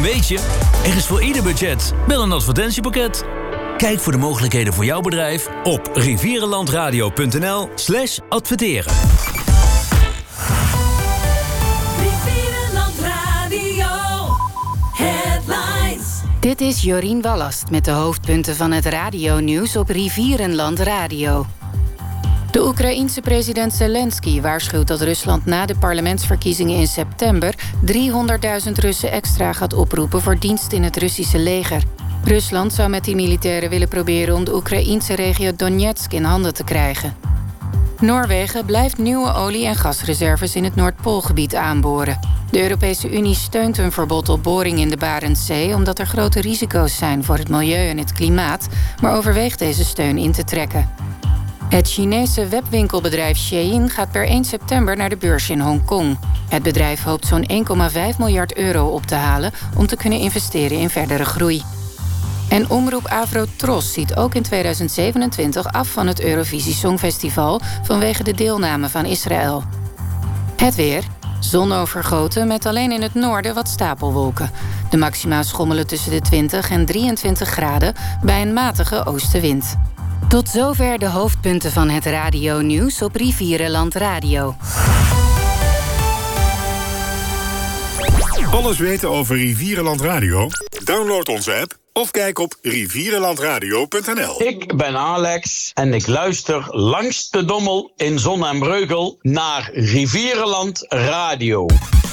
weet je, er is voor ieder budget wel een advertentiepakket. Kijk voor de mogelijkheden voor jouw bedrijf op rivierenlandradio.nl/adverteren. Rivierenland Radio Headlines. Dit is Jorien Wallast met de hoofdpunten van het radionieuws op Rivierenland Radio. De Oekraïense president Zelensky waarschuwt dat Rusland na de parlementsverkiezingen in september 300.000 Russen extra gaat oproepen voor dienst in het Russische leger. Rusland zou met die militairen willen proberen om de Oekraïense regio Donetsk in handen te krijgen. Noorwegen blijft nieuwe olie- en gasreserves in het Noordpoolgebied aanboren. De Europese Unie steunt een verbod op boring in de Barentszee omdat er grote risico's zijn voor het milieu en het klimaat, maar overweegt deze steun in te trekken. Het Chinese webwinkelbedrijf Shein gaat per 1 september naar de beurs in Hongkong. Het bedrijf hoopt zo'n 1,5 miljard euro op te halen om te kunnen investeren in verdere groei. En omroep Avrotros ziet ook in 2027 af van het Eurovisie Songfestival vanwege de deelname van Israël. Het weer. Zonovergoten met alleen in het noorden wat stapelwolken. De maxima schommelen tussen de 20 en 23 graden bij een matige oostenwind. Tot zover de hoofdpunten van het radionieuws op Rivierenland Radio. Alles weten over Rivierenland Radio? Download onze app of kijk op rivierenlandradio.nl. Ik ben Alex en ik luister langs de Dommel in Zon en Breugel naar Rivierenland Radio.